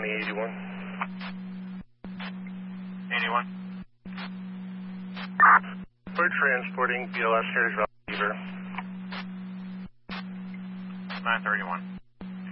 81. 81. We're transporting BLS Heritage Valley Beaver. 931.